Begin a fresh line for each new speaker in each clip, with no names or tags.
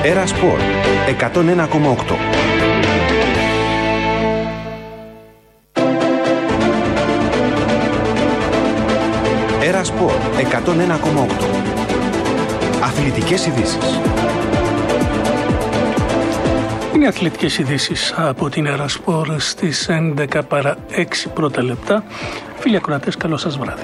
Έρα Σπορ 101,8. Έρα Σπορ 101,8. Αθλητικές ειδήσεις.
Είναι αθλητικές ειδήσεις από την Έρα Σπορ στις 11 παρά 6 πρώτα λεπτά. Φίλοι ακροατές, καλό σας βράδυ.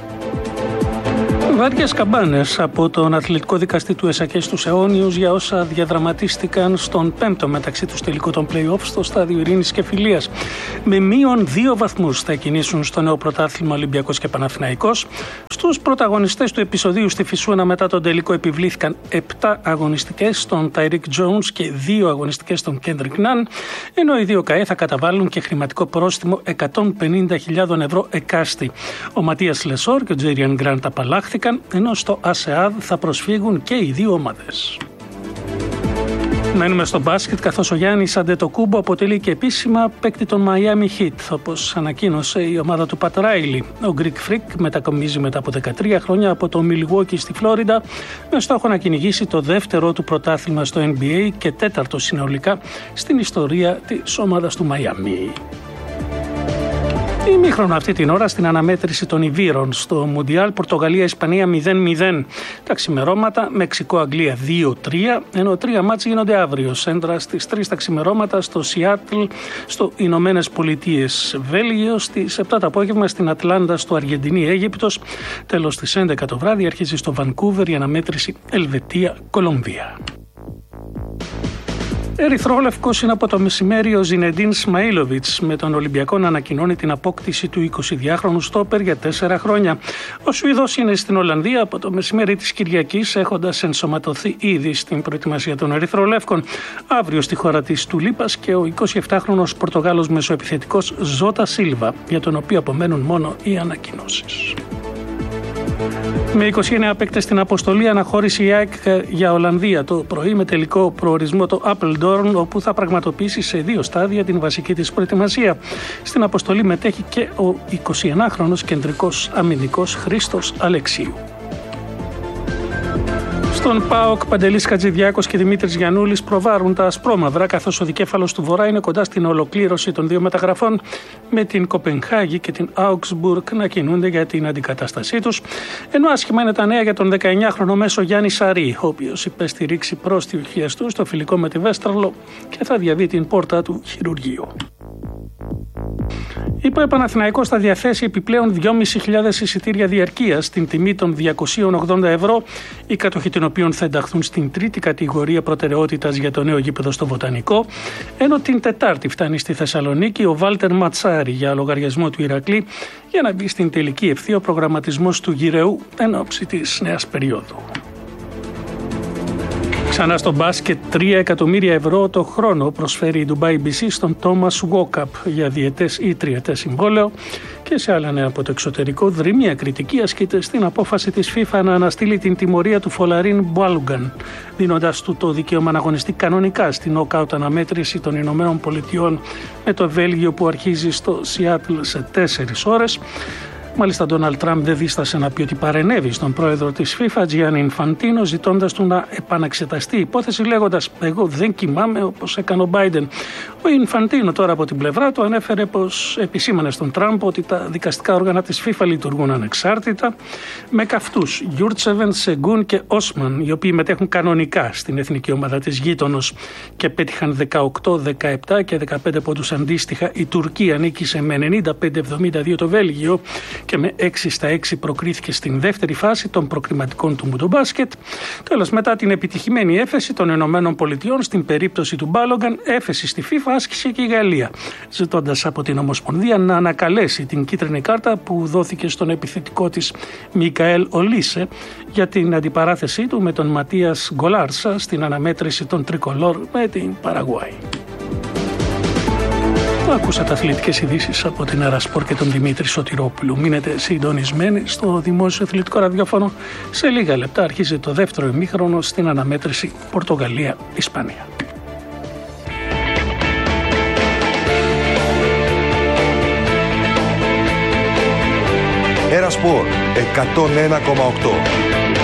Βάριες καμπάνες από τον αθλητικό δικαστή του ΕΣΑΚΕ στους αιώνιους για όσα διαδραματίστηκαν στον πέμπτο μεταξύ τους τελικό των play-off στο στάδιο Ειρήνης και Φιλίας. Με μείον 2 βαθμούς θα κινήσουν στο νέο πρωτάθλημα Ολυμπιακός και Παναθηναϊκός. Στους πρωταγωνιστές του επεισοδίου στη Φυσούνα μετά τον τελικό επιβλήθηκαν 7 αγωνιστικές στον Τάιρικ Τζόουνς και 2 αγωνιστικές στον Κέντρικ Ναν, ενώ οι δύο ΚΑΕ θα καταβάλουν και χρηματικό πρόστιμο 150.000 ευρώ εκάστη. Ο Ματίας Λεσόρ και ο Τζέριαν Γκραντ απαλλάχθηκαν, ενώ στο ΑΣΕΑΔ θα προσφύγουν και οι δύο ομάδες. Μένουμε στο μπάσκετ, καθώς ο Γιάννης Αντετοκούμπο αποτελεί και επίσημα παίκτη των Miami Heat, όπως ανακοίνωσε η ομάδα του Πατ Ράιλι. Ο Greek Freak μετακομίζει μετά από 13 χρόνια από το Milwaukee στη Φλόριντα, με στόχο να κυνηγήσει το δεύτερο του πρωτάθλημα στο NBA και τέταρτο συνολικά στην ιστορία της ομάδας του Miami. Ημίχρονο αυτή την ώρα στην αναμέτρηση των Ιβύρων στο Μουντιάλ Πορτογαλία-Ισπανία 0-0. Τα ξημερώματα Μεξικό-Αγγλία 2-3, ενώ 3 μάτς γίνονται αύριο. Σέντρα στις 3 τα ξημερώματα στο Σιάτλ, στο Ηνωμένες Πολιτείες Βέλγιο, στις 7 το απόγευμα στην Ατλάντα στο Αργεντινή-Αίγυπτος. Τέλος στις 11 το βράδυ αρχίζει στο Βανκούβερ η αναμέτρηση Ελβετία-Κολομβία. Ερυθρόλευκος είναι από το μεσημέρι ο Ζινεντίν Σμαίλοβιτς, με τον Ολυμπιακό να ανακοινώνει την απόκτηση του 22χρονου στόπερ για 4 χρόνια. Ο Σουηδός είναι στην Ολλανδία από το μεσημέρι της Κυριακής, έχοντας ενσωματωθεί ήδη στην προετοιμασία των Ερυθρολεύκων. Αύριο στη χώρα της Τουλίπας και ο 27χρονος Πορτογάλος μεσοεπιθετικός Ζώτα Σίλβα, για τον οποίο απομένουν μόνο οι ανακοινώσεις. Με 29 παίκτες στην αποστολή αναχώρησε η ΑΕΚ για Ολλανδία το πρωί, με τελικό προορισμό το Apeldoorn, όπου θα πραγματοποιήσει σε 2 στάδια την βασική της προετοιμασία. Στην αποστολή μετέχει και ο 21χρονος κεντρικός αμυντικός Χρήστος Αλεξίου. Στον ΠΑΟΚ, Παντελής Χατζηδιάκος και Δημήτρης Γιαννούλης προβάρουν τα ασπρόμαυρα, καθώς ο δικέφαλος του Βορρά είναι κοντά στην ολοκλήρωση των 2 μεταγραφών, με την Κοπενχάγη και την Augsburg να κινούνται για την αντικατάστασή τους. Ενώ άσχημα είναι τα νέα για τον 19χρονο μέσο Γιάννη Σαρή, ο οποίος υπέστη ρήξη πρόστιου του στο φιλικό με τη Βέστραλο και θα διαβεί την πόρτα του χειρουργείου. Ο Παναθηναϊκός θα διαθέσει επιπλέον 2.500 εισιτήρια διαρκείας στην τιμή των 280 ευρώ, οι κατοχοί των οποίων θα ενταχθούν στην 3η κατηγορία προτεραιότητας για το νέο γήπεδο στο Βοτανικό, ενώ την Τετάρτη φτάνει στη Θεσσαλονίκη ο Βάλτερ Ματσάρη για λογαριασμό του Ηρακλή, για να μπει στην τελική ευθεία ο προγραμματισμός του γυρεού εν ώψη της νέας περίοδου. Ξανά στο μπάσκετ, 3 εκατομμύρια ευρώ το χρόνο προσφέρει η Dubai BC στον Thomas Walkup για διετές ή τριετές συμβόλαιο. Και σε άλλα νέα από το εξωτερικό, δρυμία κριτική ασκείται στην απόφαση της FIFA να αναστείλει την τιμωρία του Φολαρίν Μπουάλουγκαν, δίνοντας του το δικαίωμα να αγωνιστεί κανονικά στην νοκάουτ αναμέτρηση των Ηνωμένων Πολιτειών με το Βέλγιο, που αρχίζει στο Σιάτλ σε 4 ώρες. Μάλιστα, ο Ντόναλντ Τραμπ δεν δίστασε να πει ότι παρενέβη στον πρόεδρο της FIFA, Τζιάννη Ινφαντίνο, ζητώντας του να επαναξεταστεί η υπόθεση, λέγοντας: «Εγώ δεν κοιμάμαι όπως έκανε ο Μπάιντεν». Ο Ινφαντίνο τώρα από την πλευρά του ανέφερε πως επισήμανε στον Τραμπ ότι τα δικαστικά όργανα της FIFA λειτουργούν ανεξάρτητα, με καυτούς Γιούρτσεβεν, Σεγκούν και Όσμαν, οι οποίοι μετέχουν κανονικά στην εθνική ομάδα της γείτονος και πέτυχαν 18, 17 και 15 πόντους αντίστοιχα. Η Τουρκία νίκησε με 95-72 το Βέλγιο και με 6-6 προκρίθηκε στην δεύτερη φάση των προκριματικών του μουντομπάσκετ. Τέλος, μετά την επιτυχημένη έφεση των Ηνωμένων Πολιτειών στην περίπτωση του Μπάλογκαν, έφεση στη FIFA άσκησε και η Γαλλία, ζητώντας από την Ομοσπονδία να ανακαλέσει την κίτρινη κάρτα που δόθηκε στον επιθετικό της Μικαέλ Ολίσε για την αντιπαράθεσή του με τον Ματίας Γκολάρσα στην αναμέτρηση των Τρικολόρ με την Παραγουάη. Ακούσατε αθλητικές ειδήσεις από την Έρα Σπορ και τον Δημήτρη Σωτηρόπουλου. Μείνετε συντονισμένοι στο δημόσιο αθλητικό ραδιόφωνο. Σε λίγα λεπτά αρχίζει το δεύτερο ημίχρονο στην αναμέτρηση Πορτογαλία-Ισπανία.
Έρα Σπορ 101,8.